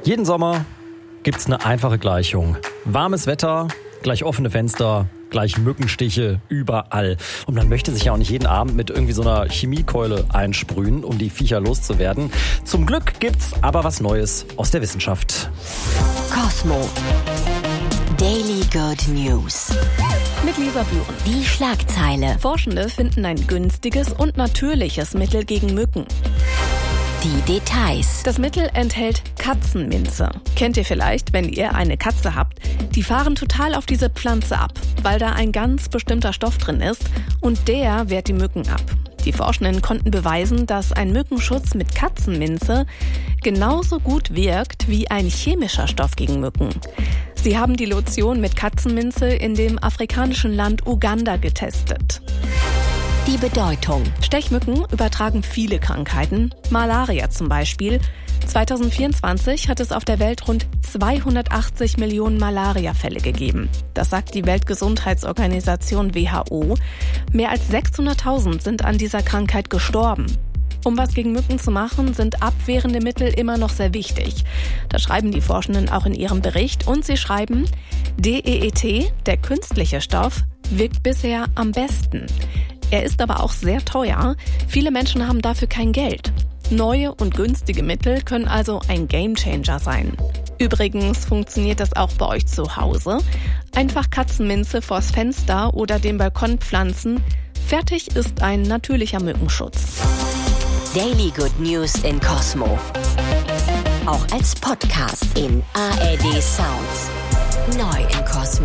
Jeden Sommer gibt's eine einfache Gleichung. Warmes Wetter, gleich offene Fenster, gleich Mückenstiche überall. Und man möchte sich ja auch nicht jeden Abend mit irgendwie so einer Chemiekeule einsprühen, um die Viecher loszuwerden. Zum Glück gibt's aber was Neues aus der Wissenschaft. Cosmo. Daily Good News. Mit Lisa Bühren. Die Schlagzeile. Forschende finden ein günstiges und natürliches Mittel gegen Mücken. Die Details. Das Mittel enthält Katzenminze. Kennt ihr vielleicht, wenn ihr eine Katze habt? Die fahren total auf diese Pflanze ab, weil da ein ganz bestimmter Stoff drin ist und der wehrt die Mücken ab. Die Forschenden konnten beweisen, dass ein Mückenschutz mit Katzenminze genauso gut wirkt wie ein chemischer Stoff gegen Mücken. Sie haben die Lotion mit Katzenminze in dem afrikanischen Land Uganda getestet. Die Bedeutung. Stechmücken übertragen viele Krankheiten, Malaria zum Beispiel. 2024 hat es auf der Welt rund 280 Millionen Malariafälle gegeben. Das sagt die Weltgesundheitsorganisation WHO. Mehr als 600.000 sind an dieser Krankheit gestorben. Um was gegen Mücken zu machen, sind abwehrende Mittel immer noch sehr wichtig. Das schreiben die Forschenden auch in ihrem Bericht. Und sie schreiben, DEET, der künstliche Stoff, wirkt bisher am besten. Er ist aber auch sehr teuer. Viele Menschen haben dafür kein Geld. Neue und günstige Mittel können also ein Gamechanger sein. Übrigens funktioniert das auch bei euch zu Hause. Einfach Katzenminze vors Fenster oder den Balkon pflanzen. Fertig ist ein natürlicher Mückenschutz. Daily Good News in Cosmo. Auch als Podcast in ARD Sounds. Neu in Cosmo.